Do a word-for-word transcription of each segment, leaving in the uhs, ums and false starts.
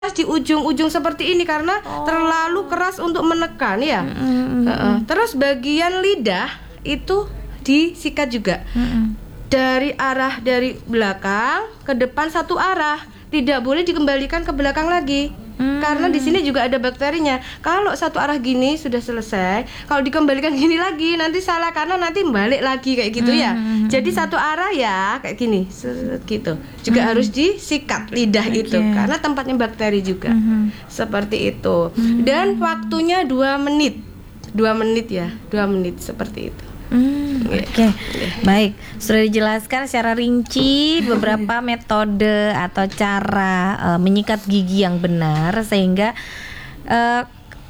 di ujung-ujung seperti ini karena oh. terlalu keras untuk menekan ya. Mm-hmm. Uh-uh. Terus bagian lidah itu disikat juga. Mm-hmm. Dari arah dari belakang ke depan satu arah, tidak boleh dikembalikan ke belakang lagi. Hmm. Karena di sini juga ada bakterinya. Kalau satu arah gini sudah selesai, kalau dikembalikan gini lagi nanti salah karena nanti balik lagi kayak gitu ya. Hmm. Jadi satu arah ya kayak gini, gitu. Juga hmm. harus disikat lidah okay. itu karena tempatnya bakteri juga. Hmm. Seperti itu. Hmm. Dan waktunya dua menit, dua menit ya, dua menit seperti itu. Hmm, Oke, okay. Baik. Sudah dijelaskan secara rinci beberapa metode atau cara uh, menyikat gigi yang benar sehingga uh,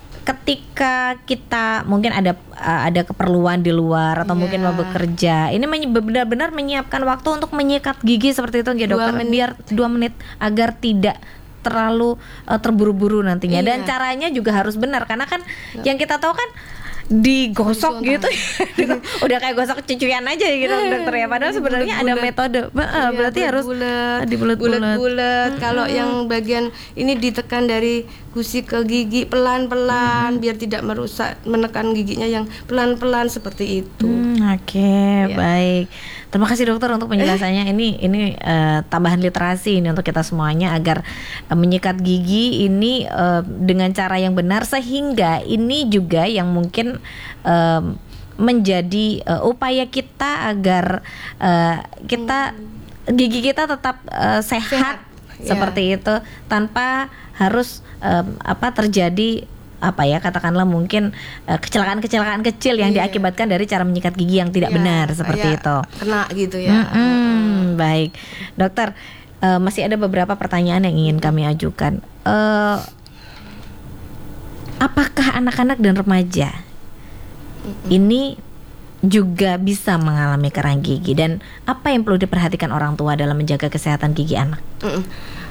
ketika kita mungkin ada uh, ada keperluan di luar atau yeah. mungkin mau bekerja, ini menyi- benar-benar menyiapkan waktu untuk menyikat gigi seperti itu, ya dokter, biar dua menit agar tidak terlalu uh, terburu-buru nantinya. Yeah. Dan caranya juga harus benar karena kan yeah. yang kita tahu kan digosok gitu udah kayak gosok cucuyan aja gitu dokter ya, padahal sebenarnya ada metode ya, berarti harus dibulet-bulet. Kalau yang bagian ini ditekan dari gusi ke gigi pelan-pelan hmm. biar tidak merusak, menekan giginya yang pelan-pelan seperti itu. hmm, Oke okay, ya. Baik, terima kasih dokter untuk penjelasannya. Ini ini uh, tambahan literasi ini untuk kita semuanya agar uh, menyikat gigi ini uh, dengan cara yang benar, sehingga ini juga yang mungkin uh, menjadi uh, upaya kita agar uh, kita hmm. gigi kita tetap uh, sehat, sehat. Seperti yeah. itu tanpa harus um, apa terjadi apa ya katakanlah mungkin uh, kecelakaan-kecelakaan kecil yang yeah. diakibatkan dari cara menyikat gigi yang tidak yeah. benar seperti yeah. itu. Kena gitu ya. Mm-hmm. Mm-hmm. Baik, dokter, uh, masih ada beberapa pertanyaan yang ingin kami ajukan. Uh, apakah anak-anak dan remaja mm-hmm. ini juga bisa mengalami karang gigi, dan apa yang perlu diperhatikan orang tua dalam menjaga kesehatan gigi anak? Mm-mm.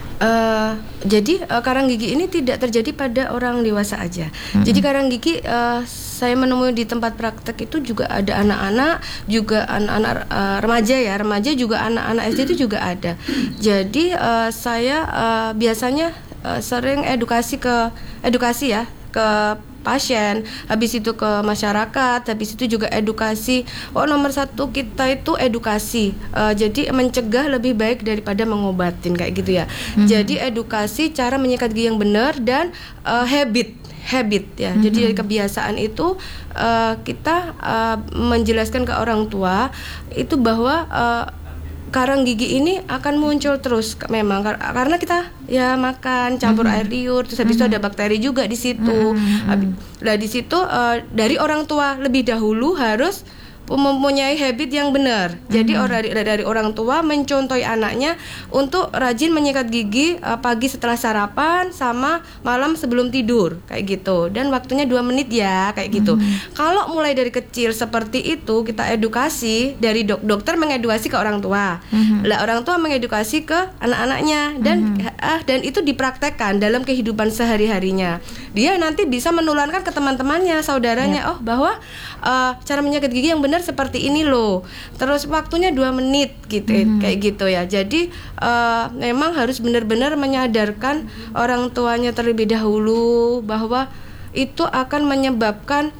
Uh, jadi uh, karang gigi ini tidak terjadi pada orang dewasa aja. Mm-hmm. Jadi karang gigi uh, saya menemui di tempat praktek itu juga ada anak-anak, juga anak-anak uh, remaja ya, remaja juga anak-anak S D itu juga ada. Jadi uh, saya uh, biasanya uh, sering edukasi ke edukasi ya ke pasien, habis itu ke masyarakat, habis itu juga edukasi. Oh, nomor satu kita itu edukasi. Uh, jadi mencegah lebih baik daripada mengobatin kayak gitu ya. Mm-hmm. Jadi edukasi cara menyikat gigi yang benar dan uh, habit, habit ya. Mm-hmm. Jadi dari kebiasaan itu uh, kita uh, menjelaskan ke orang tua itu bahwa uh, karang gigi ini akan muncul terus memang kar- karena kita ya makan campur mm-hmm. air liur, terus habis mm-hmm. itu ada bakteri juga di situ. Mm-hmm. Nah di situ uh, dari orang tua lebih dahulu harus mempunyai habit yang benar. Jadi mm-hmm. orang dari orang tua mencontohi anaknya untuk rajin menyikat gigi uh, pagi setelah sarapan sama malam sebelum tidur kayak gitu. Dan waktunya dua menit ya kayak gitu. Mm-hmm. Kalau mulai dari kecil seperti itu kita edukasi dari dok dokter mengedukasi ke orang tua. Mm-hmm. Lah orang tua mengedukasi ke anak-anaknya dan mm-hmm. ah dan itu dipraktekkan dalam kehidupan sehari-harinya. Dia nanti bisa menularkan ke teman-temannya, saudaranya, yeah. oh bahwa uh, cara menyikat gigi yang benar seperti ini loh. Terus waktunya dua menit gitu, mm-hmm. kayak gitu ya. Jadi uh, memang harus benar-benar menyadarkan orang tuanya terlebih dahulu bahwa itu akan menyebabkan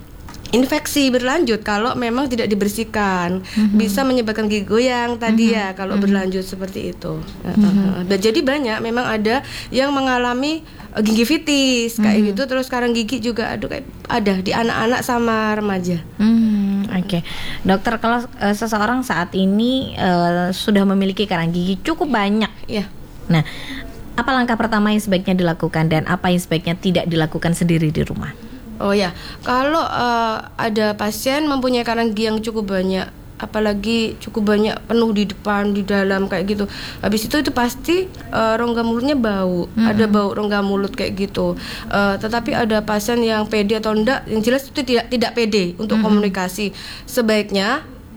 infeksi berlanjut kalau memang tidak dibersihkan. Mm-hmm. Bisa menyebabkan gigi goyang tadi mm-hmm. ya kalau mm-hmm. berlanjut seperti itu. Mm-hmm. Uh, jadi banyak memang ada yang mengalami uh, gingivitis kayak mm-hmm. gitu. Terus sekarang gigi juga aduh kayak ada di anak-anak sama remaja. Mm, Oke, okay. Dokter, kalau uh, seseorang saat ini uh, sudah memiliki karang gigi cukup banyak, ya. Nah, apa langkah pertama yang sebaiknya dilakukan dan apa yang sebaiknya tidak dilakukan sendiri di rumah? Oh ya, kalau uh, ada pasien mempunyai karang gigi yang cukup banyak, apalagi cukup banyak penuh di depan, di dalam kayak gitu. Habis itu itu pasti uh, rongga mulutnya bau, mm-hmm. ada bau rongga mulut kayak gitu. Uh, tetapi ada pasien yang pede atau enggak, yang jelas itu tidak tidak pede untuk mm-hmm. komunikasi. Sebaiknya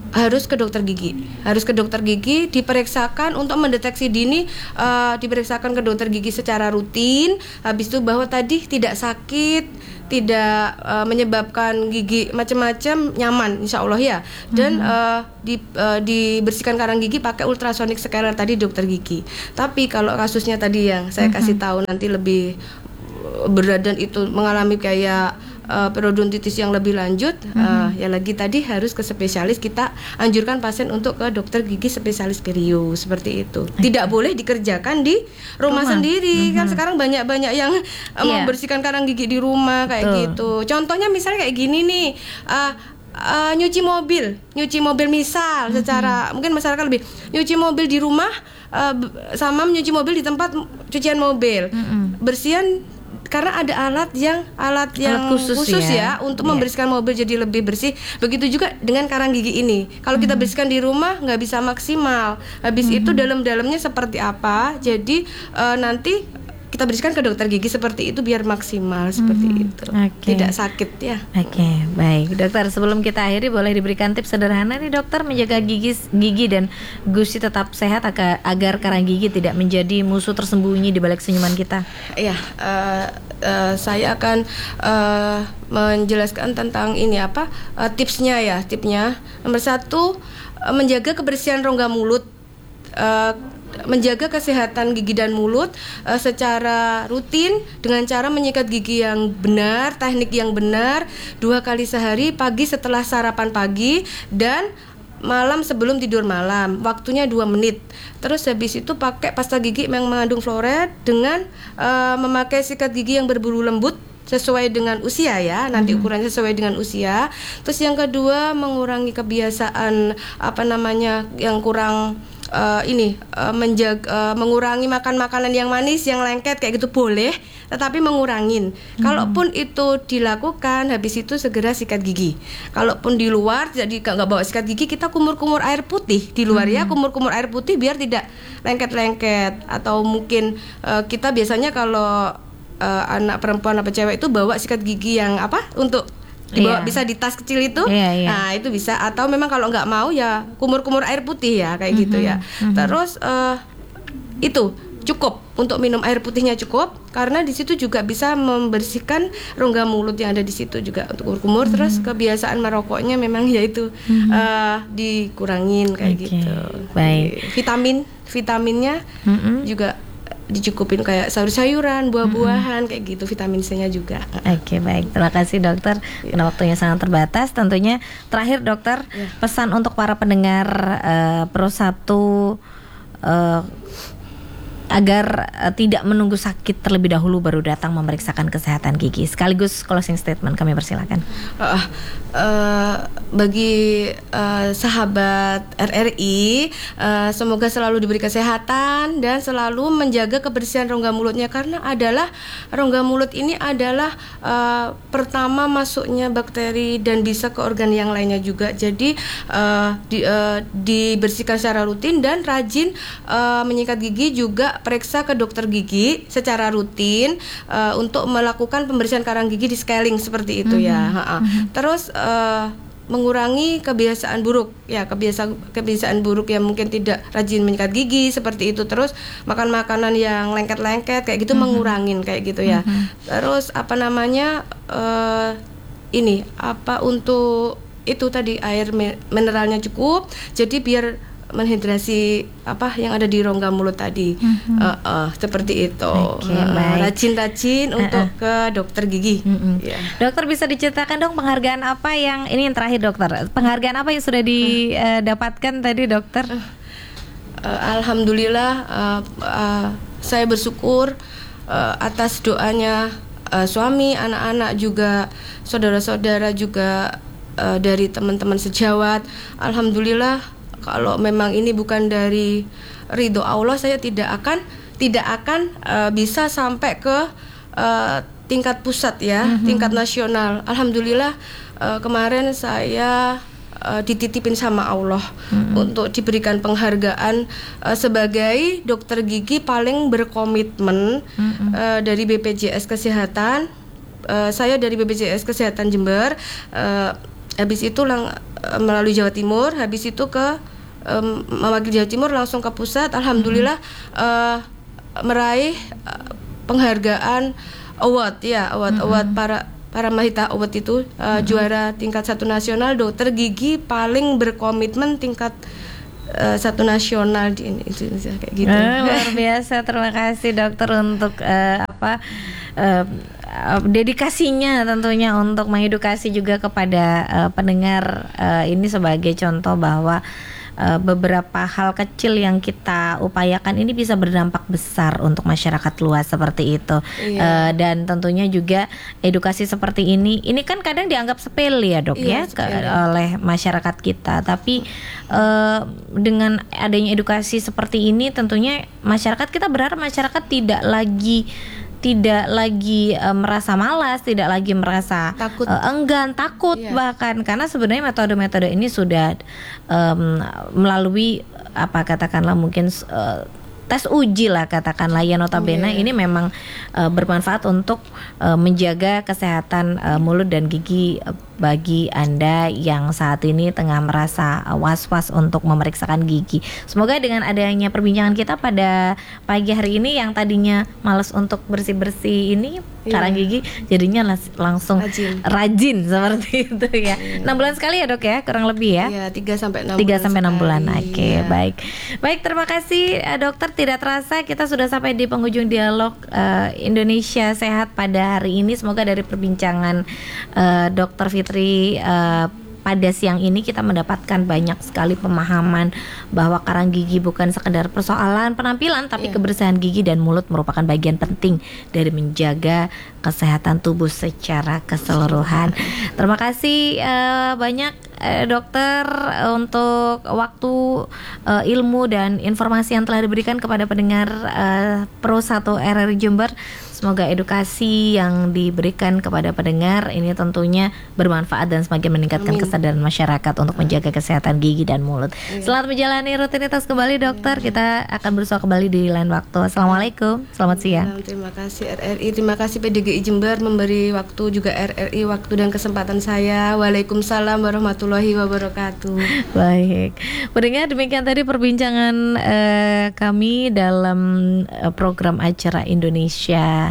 harus ke dokter gigi, harus ke dokter gigi diperiksakan untuk mendeteksi dini, uh, diperiksakan ke dokter gigi secara rutin. Habis itu bahwa tadi tidak sakit, tidak uh, menyebabkan gigi macam-macam, nyaman insya Allah ya. Dan mm-hmm. uh, di, uh, dibersihkan karang gigi pakai ultrasonic scanner tadi dokter gigi. Tapi kalau kasusnya tadi yang saya mm-hmm. kasih tahu nanti lebih berat dan itu mengalami kayak Uh, periodontitis yang lebih lanjut, mm-hmm. uh, ya lagi tadi harus ke spesialis. Kita anjurkan pasien untuk ke dokter gigi spesialis perio seperti itu. Okay. Tidak boleh dikerjakan di rumah, rumah. sendiri. Mm-hmm. Kan sekarang banyak-banyak yang uh, yeah. membersihkan karang gigi di rumah kayak Betul. gitu. Contohnya misalnya kayak gini nih. Uh, uh, nyuci mobil, nyuci mobil misal mm-hmm. secara mungkin masyarakat lebih nyuci mobil di rumah uh, sama nyuci mobil di tempat cucian mobil. Mm-hmm. Bersihan karena ada alat yang alat yang alat khusus, khusus ya, ya untuk yeah. membersihkan mobil jadi lebih bersih. Begitu juga dengan karang gigi ini. Kalau mm-hmm. kita bersihkan di rumah nggak bisa maksimal. Habis mm-hmm. itu dalam-dalamnya seperti apa? Jadi uh, nanti kita bersihkan ke dokter gigi seperti itu biar maksimal seperti mm-hmm. itu. Okay. Tidak sakit ya. Oke, okay, baik. Dokter, sebelum kita akhiri boleh diberikan tips sederhana nih dokter menjaga gigi gigi dan gusi tetap sehat agar, agar karang gigi tidak menjadi musuh tersembunyi di balik senyuman kita. Iya, uh, uh, saya akan uh, menjelaskan tentang ini apa uh, tipsnya ya. Tipsnya nomor satu, uh, menjaga kebersihan rongga mulut. Uh, menjaga kesehatan gigi dan mulut uh, secara rutin dengan cara menyikat gigi yang benar, teknik yang benar dua kali sehari, pagi setelah sarapan pagi dan malam sebelum tidur malam, waktunya dua menit. Terus habis itu pakai pasta gigi yang mengandung fluoride dengan uh, memakai sikat gigi yang berbulu lembut sesuai dengan usia ya, nanti ukurannya sesuai dengan usia. Terus yang kedua, mengurangi kebiasaan apa namanya yang kurang uh, ini uh, menjaga uh, mengurangi makan makanan yang manis, yang lengket kayak gitu boleh, tetapi mengurangin. Hmm. Kalaupun itu dilakukan, habis itu segera sikat gigi. Kalaupun di luar, jadi nggak bawa sikat gigi, kita kumur-kumur air putih di luar hmm. ya, kumur-kumur air putih biar tidak lengket-lengket. Atau mungkin uh, kita biasanya kalau uh, anak perempuan apa cewek itu bawa sikat gigi yang apa untuk dibawa, yeah. bisa di tas kecil itu, yeah, yeah. nah itu bisa. Atau memang kalau nggak mau ya kumur-kumur air putih ya kayak mm-hmm. gitu ya. Mm-hmm. Terus uh, itu cukup untuk minum air putihnya cukup, karena di situ juga bisa membersihkan rongga mulut yang ada di situ juga untuk kumur-kumur. Mm-hmm. Terus kebiasaan merokoknya memang yaitu mm-hmm. uh, dikurangin kayak okay. gitu. Baik. Vitamin vitaminnya mm-hmm. juga dicukupin kayak sayur-sayuran, buah-buahan mm-hmm. kayak gitu, vitamin C-nya juga. Oke, okay, baik. Terima kasih dokter. Yeah. Karena waktunya sangat terbatas. Tentunya terakhir dokter, yeah. pesan untuk para pendengar uh, Pro satu uh, agar uh, tidak menunggu sakit terlebih dahulu baru datang memeriksakan kesehatan gigi. Sekaligus closing statement kami persilakan. Uh, uh, bagi uh, sahabat R R I, uh, semoga selalu diberi kesehatan dan selalu menjaga kebersihan rongga mulutnya, karena adalah rongga mulut ini adalah uh, pertama masuknya bakteri dan bisa ke organ yang lainnya juga. Jadi uh, di, uh, dibersihkan secara rutin dan rajin uh, menyikat gigi, juga periksa ke dokter gigi secara rutin uh, untuk melakukan pembersihan karang gigi di scaling seperti itu mm-hmm. ya. Mm-hmm. Terus uh, mengurangi kebiasaan buruk ya, kebiasaan kebiasaan buruk yang mungkin tidak rajin menyikat gigi seperti itu. Terus makan makanan yang lengket-lengket kayak gitu, mm-hmm. mengurangin kayak gitu ya. Mm-hmm. Terus apa namanya uh, ini apa untuk itu tadi air mineralnya cukup, jadi biar menghidrasi apa yang ada di rongga mulut tadi. Mm-hmm. uh, uh, seperti itu. Okay, uh, rajin-rajin uh-uh. untuk ke dokter gigi. Mm-hmm. yeah. Dokter, bisa diceritakan dong penghargaan apa yang ini yang terakhir dokter, penghargaan apa yang sudah didapatkan uh. tadi dokter? uh, uh, Alhamdulillah uh, uh, saya bersyukur uh, atas doanya uh, suami, anak-anak juga, saudara-saudara juga, uh, dari teman-teman sejawat. Alhamdulillah, kalau memang ini bukan dari ridho Allah, saya tidak akan tidak akan uh, bisa sampai ke uh, tingkat pusat ya, mm-hmm. tingkat nasional. Alhamdulillah uh, kemarin saya uh, dititipin sama Allah mm-hmm. untuk diberikan penghargaan uh, sebagai dokter gigi paling berkomitmen mm-hmm. uh, dari B P J S Kesehatan. Uh, saya dari B P J S Kesehatan Jember. Uh, habis itu lang, melalui Jawa Timur, habis itu ke um, mewakili Jawa Timur langsung ke pusat. Alhamdulillah hmm. uh, meraih uh, penghargaan award ya, award hmm. award para para Mahita Award itu uh, hmm. juara tingkat satu nasional dokter gigi paling berkomitmen tingkat Uh, satu nasional di Indonesia kayak gitu. Eh, luar biasa, terima kasih dokter untuk uh, apa uh, uh, dedikasinya tentunya untuk mengedukasi juga kepada uh, pendengar uh, ini sebagai contoh bahwa uh, beberapa hal kecil yang kita upayakan ini bisa berdampak besar untuk masyarakat luas seperti itu. Iya. Uh, dan tentunya juga edukasi seperti ini, ini kan kadang dianggap sepele ya dok iya, ya ke, oleh masyarakat kita, tapi uh, dengan adanya edukasi seperti ini tentunya masyarakat kita berharap masyarakat tidak lagi tidak lagi uh, merasa malas, tidak lagi merasa takut. Uh, enggan, takut yeah. bahkan karena sebenarnya metode-metode ini sudah um, melalui apa katakanlah mungkin uh, tes uji lah katakanlah ya notabene yeah. ini memang uh, bermanfaat untuk uh, menjaga kesehatan uh, mulut dan gigi uh, bagi Anda yang saat ini tengah merasa uh, was-was untuk memeriksakan gigi. Semoga dengan adanya perbincangan kita pada pagi hari ini yang tadinya malas untuk bersih-bersih ini yeah. karang gigi jadinya las- langsung rajin. rajin seperti itu ya. Yeah. enam bulan sekali ya dok ya kurang lebih ya. Iya, tiga sampai enam tiga sampai enam bulan. Oke, okay, yeah. baik. Baik, terima kasih uh, dokter. Tidak terasa kita sudah sampai di penghujung dialog uh, Indonesia Sehat pada hari ini. Semoga dari perbincangan uh, dokter Fitri uh, pada siang ini kita mendapatkan banyak sekali pemahaman bahwa karang gigi bukan sekedar persoalan penampilan, tapi yeah. kebersihan gigi dan mulut merupakan bagian penting dari menjaga kesehatan tubuh secara keseluruhan. Terima kasih uh, banyak uh, dokter untuk waktu, uh, ilmu dan informasi yang telah diberikan kepada pendengar uh, Pro satu R R I Jember. Semoga edukasi yang diberikan kepada pendengar ini tentunya bermanfaat dan semakin meningkatkan Amin. kesadaran masyarakat untuk menjaga kesehatan gigi dan mulut. Iya. Selamat menjalani rutinitas kembali dokter. Kita akan bersua kembali di lain waktu. Assalamualaikum. Selamat siang. Terima kasih R R I, terima kasih P D G I Jember memberi waktu juga R R I waktu dan kesempatan saya. Waalaikumsalam warahmatullahi wabarakatuh. Baik. Pendengar, demikian tadi perbincangan eh, kami dalam eh, program acara Indonesia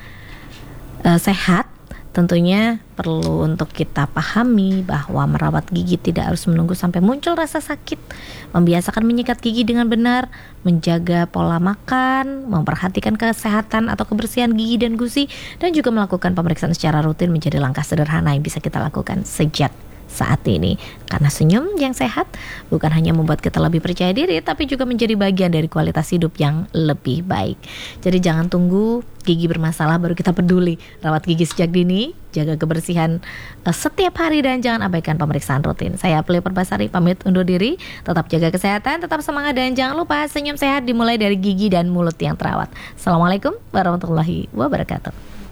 Uh, Sehat. Tentunya perlu untuk kita pahami bahwa merawat gigi tidak harus menunggu sampai muncul rasa sakit. Membiasakan menyikat gigi dengan benar, menjaga pola makan, memperhatikan kesehatan atau kebersihan gigi dan gusi, dan juga melakukan pemeriksaan secara rutin menjadi langkah sederhana yang bisa kita lakukan sejak saat ini. Karena senyum yang sehat bukan hanya membuat kita lebih percaya diri, tapi juga menjadi bagian dari kualitas hidup yang lebih baik. Jadi jangan tunggu gigi bermasalah baru kita peduli. Rawat gigi sejak dini, jaga kebersihan uh, setiap hari, dan jangan abaikan pemeriksaan rutin. Saya Apli Perbasari pamit undur diri. Tetap jaga kesehatan, tetap semangat, dan jangan lupa senyum sehat dimulai dari gigi dan mulut yang terawat. Assalamualaikum warahmatullahi wabarakatuh.